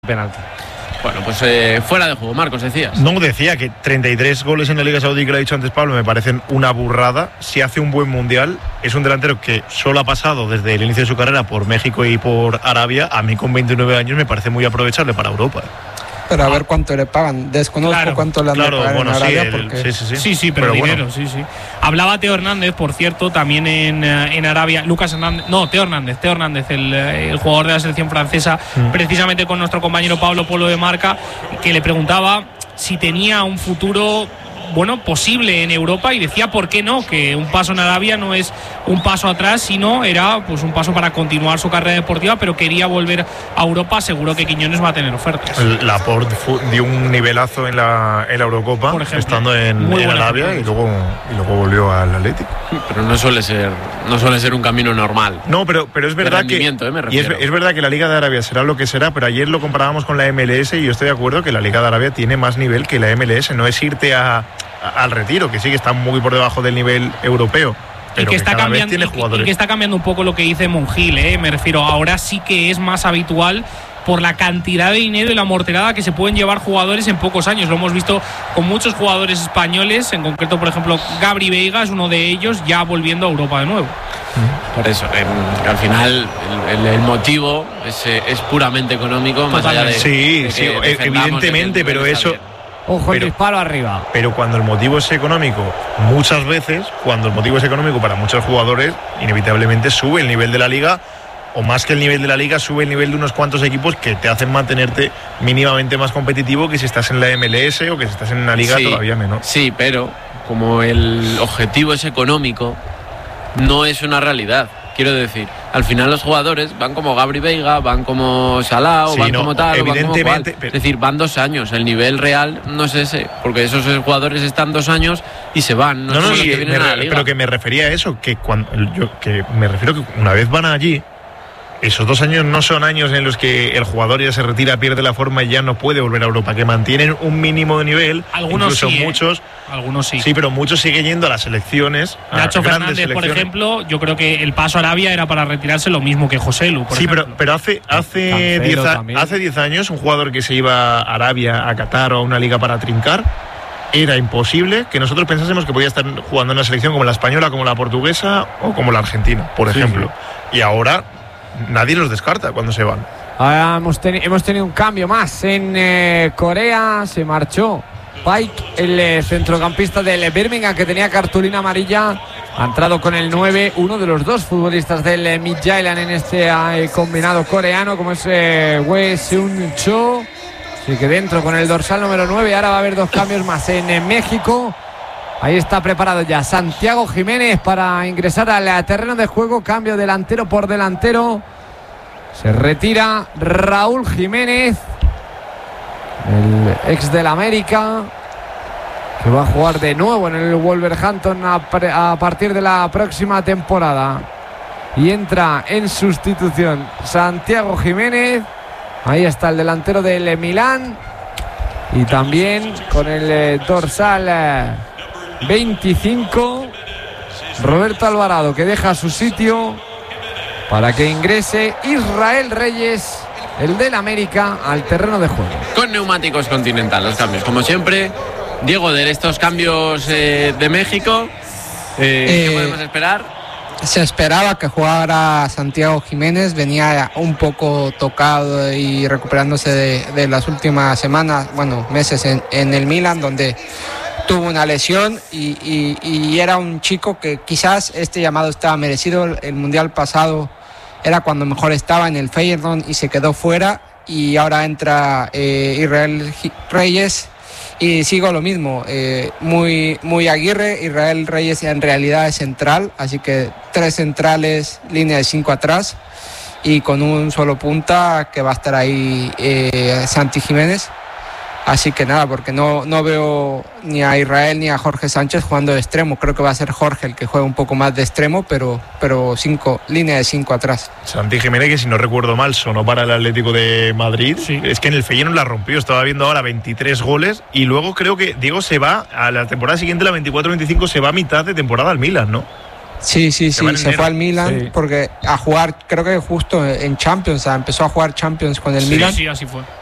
penalti. Bueno, pues fuera de juego, Marcos, decías. No, decía que 33 goles en la Liga Saudí, que lo ha dicho antes Pablo, me parecen una burrada. Si hace un buen mundial, es un delantero que solo ha pasado desde el inicio de su carrera por México y por Arabia. A mí con 29 años me parece muy aprovechable para Europa. Pero a ver cuánto le pagan. Desconozco cuánto le han de pagar en Arabia. Sí, pero dinero, bueno. Sí. Hablaba Teo Hernández, por cierto, también en Arabia. Teo Hernández, el jugador de la selección francesa, precisamente con nuestro compañero Pablo Polo de Marca, que le preguntaba si tenía un futuro posible en Europa, y decía por qué no, que un paso en Arabia no es un paso atrás, sino era pues un paso para continuar su carrera deportiva, pero quería volver a Europa. Seguro que Quiñones va a tener ofertas. Laporte dio un nivelazo en la Eurocopa, por ejemplo, estando en Arabia, y luego volvió al Atlético. Pero no suele ser un camino normal. No, pero es verdad que es verdad que la Liga de Arabia será lo que será, pero ayer lo comparábamos con la MLS y yo estoy de acuerdo que la Liga de Arabia tiene más nivel que la MLS. No es irte al retiro, que sí que está muy por debajo del nivel europeo, pero que está cambiando, y que está cambiando un poco lo que dice Monjil, me refiero, ahora sí que es más habitual por la cantidad de dinero y la morterada que se pueden llevar jugadores en pocos años. Lo hemos visto con muchos jugadores españoles, en concreto, por ejemplo, Gabri Veiga es uno de ellos, ya volviendo a Europa de nuevo. Por eso, al final el motivo es puramente económico, más allá de sí, evidentemente, pero eso... Ojo, el disparo arriba. Pero cuando el motivo es económico, muchas veces, cuando el motivo es económico para muchos jugadores, inevitablemente sube el nivel de la liga, o más que el nivel de la liga, sube el nivel de unos cuantos equipos que te hacen mantenerte mínimamente más competitivo que si estás en la MLS o que si estás en una liga todavía menos. Sí, pero como el objetivo es económico, no es una realidad. Quiero decir, al final los jugadores van como Gabri Veiga, van como Salah, van como tal, evidentemente, van como cual. Es decir, van 2 años. El nivel real no es ese, porque esos jugadores están 2 años y se van. Pero que me refería a eso, que me refiero que una vez van allí, esos 2 años no son años en los que el jugador ya se retira, pierde la forma y ya no puede volver a Europa, que mantienen un mínimo de nivel. Algunos incluso sí, muchos. Algunos sí. Sí, pero muchos siguen yendo a las selecciones. Nacho Fernández, por ejemplo, yo creo que el paso a Arabia era para retirarse lo mismo que Joselu. Sí, pero hace 10 años un jugador que se iba a Arabia, a Qatar o a una liga para trincar, era imposible que nosotros pensásemos que podía estar jugando en una selección como la española, como la portuguesa o como la argentina, por ejemplo. Sí. Y ahora nadie los descarta cuando se van. Ahora hemos tenido un cambio más en Corea. Se marchó Pike, el centrocampista del Birmingham, que tenía cartulina amarilla. Ha entrado con el 9, uno de los 2 futbolistas del Midtjylland en este combinado coreano, como es Wee Seung Cho. Así que dentro con el dorsal número 9. Ahora va a haber 2 cambios más en México. Ahí está preparado ya Santiago Jiménez para ingresar al terreno de juego. Cambio delantero por delantero. Se retira Raúl Jiménez, el ex del América, que va a jugar de nuevo en el Wolverhampton a partir de la próxima temporada. Y entra en sustitución Santiago Jiménez. Ahí está el delantero del Milán. Y también con el dorsal 25, Roberto Alvarado, que deja su sitio para que ingrese Israel Reyes, el del América, al terreno de juego. Con neumáticos Continental, los cambios, como siempre. Diego, de estos cambios de México, ¿qué podemos esperar? Se esperaba que jugara Santiago Jiménez, venía un poco tocado y recuperándose de las últimas semanas, meses en el Milan, donde tuvo una lesión y era un chico que quizás este llamado estaba merecido. El mundial pasado era cuando mejor estaba en el Feyenoord y se quedó fuera, y ahora entra Israel Reyes y sigo lo mismo, muy Aguirre. Israel Reyes en realidad es central, así que 3 centrales, línea de 5 atrás, y con un solo punta que va a estar ahí Santi Jiménez. Así que nada, porque no veo ni a Israel ni a Jorge Sánchez jugando de extremo. Creo que va a ser Jorge el que juegue un poco más de extremo, pero línea de 5 atrás. Santi Jiménez, que si no recuerdo mal, sonó para el Atlético de Madrid. Sí. Es que en el Feyenoord la rompió. Estaba viendo ahora 23 goles. Y luego creo que Diego se va a la temporada siguiente, la 24-25, se va a mitad de temporada al Milan, ¿no? Sí, se fue al Milan, porque a jugar, creo que justo en Champions, empezó a jugar Champions con el Milan. Sí, así fue.